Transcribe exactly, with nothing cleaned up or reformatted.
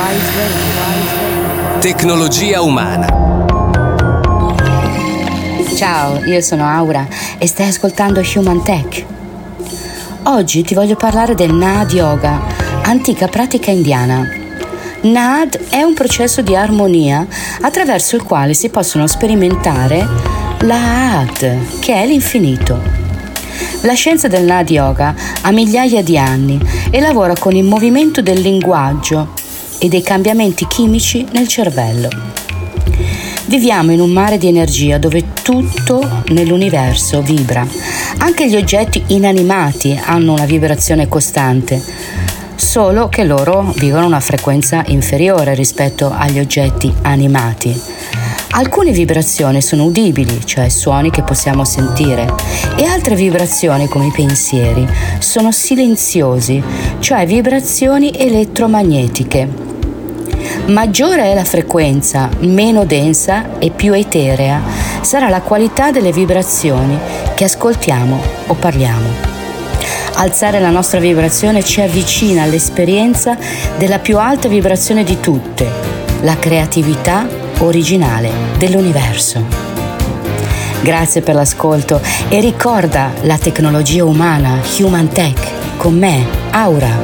Tecnologia umana. Ciao, io sono Aura e stai ascoltando Human Tech. Oggi ti voglio parlare del Naad Yoga, antica pratica indiana. Naad è un processo di armonia attraverso il quale si possono sperimentare l'Ahat, che è l'infinito. La scienza del Naad Yoga ha migliaia di anni e lavora con il movimento del linguaggio e dei cambiamenti chimici nel cervello. Viviamo in un mare di energia dove tutto nell'universo vibra. Anche gli oggetti inanimati hanno una vibrazione costante, solo che loro vivono a una frequenza inferiore rispetto agli oggetti animati. Alcune vibrazioni sono udibili, cioè suoni che possiamo sentire, e altre vibrazioni, come i pensieri, sono silenziosi, cioè vibrazioni elettromagnetiche. Maggiore è la frequenza, meno densa e più eterea sarà la qualità delle vibrazioni che ascoltiamo o parliamo. Alzare la nostra vibrazione ci avvicina all'esperienza della più alta vibrazione di tutte, la creatività originale dell'universo. Grazie per l'ascolto e ricorda la tecnologia umana, Human Tech, con me, Aura.